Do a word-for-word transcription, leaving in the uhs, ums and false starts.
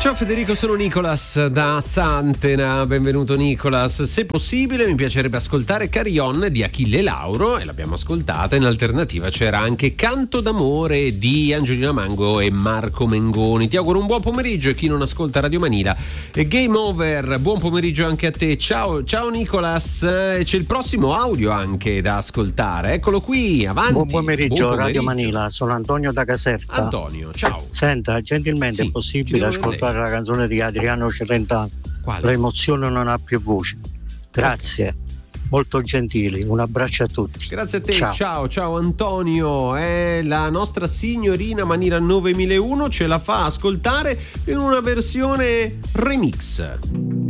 Ciao Federico, sono Nicolas da Santena, benvenuto Nicolas. Se possibile mi piacerebbe ascoltare Carillon di Achille Lauro e l'abbiamo ascoltata. In alternativa c'era anche Canto d'amore di Angelina Mango e Marco Mengoni. Ti auguro un buon pomeriggio e chi non ascolta Radio Manila e Game Over, buon pomeriggio anche a te. Ciao, ciao Nicolas, c'è il prossimo audio anche da ascoltare, eccolo qui, avanti. Buon pomeriggio, buon pomeriggio. Radio Manila, sono Antonio da Caserta. Antonio, ciao. Senta, gentilmente Sì, è possibile ascoltare la canzone di Adriano Celentano? Quale? L'emozione non ha più voce. Grazie, molto gentili, un abbraccio a tutti. Grazie a te, ciao ciao, ciao Antonio. È la nostra signorina Manila novemilauno, ce la fa ascoltare in una versione remix.